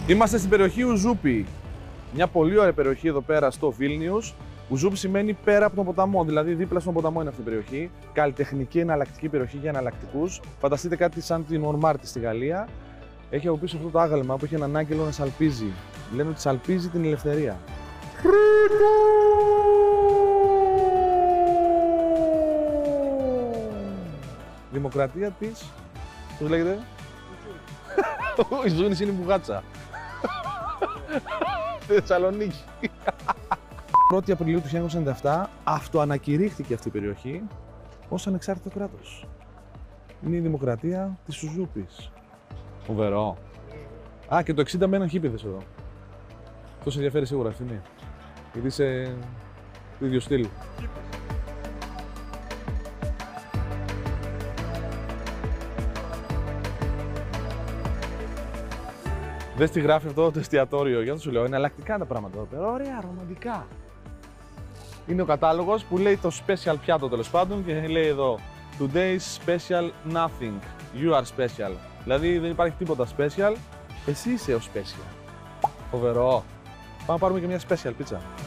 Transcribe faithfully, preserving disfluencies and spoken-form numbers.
Είμαστε στην περιοχή Ουζούπι. Μια πολύ ωραία περιοχή εδώ πέρα στο Βίλνιους. Ουζούπι σημαίνει πέρα από τον ποταμό, δηλαδή δίπλα στον ποταμό είναι αυτή η περιοχή. Καλλιτεχνική εναλλακτική περιοχή για εναλλακτικούς. Φανταστείτε κάτι σαν την Μορμάρτη στη Γαλλία. Έχει από πίσω αυτό το άγαλμα που έχει έναν άγγελο να σαλπίζει. Λένε ότι σαλπίζει την ελευθερία. Δημοκρατία της. Πώς λέγεται? Η Ζούνης είναι η Μπουγάτσα. Θεσσαλονίκη. πρώτη Απριλίου του χίλια εννιακόσια ενενήντα επτά αυτοανακηρύχθηκε αυτή η περιοχή ως ανεξάρτητο κράτος. Είναι η δημοκρατία της Ουζούπης. Φοβερό. Α, και το εξήντα μέναν χίπηδες εδώ. Αυτό σε ενδιαφέρει σίγουρα, αυτή είναι. Γιατί είσαι του ίδιου στυλ. Δες τι γράφει αυτό το εστιατόριο, για να σου λέω, εναλλακτικά τα πράγματα εδώ πέρα. Ωραία, ρομαντικά. Είναι ο κατάλογος που λέει το special πιάτο τέλος πάντων και λέει εδώ Today's special nothing, you are special. Δηλαδή δεν υπάρχει τίποτα special, εσύ είσαι ο special. Φοβερό. Πάμε να πάρουμε και μια special πίτσα.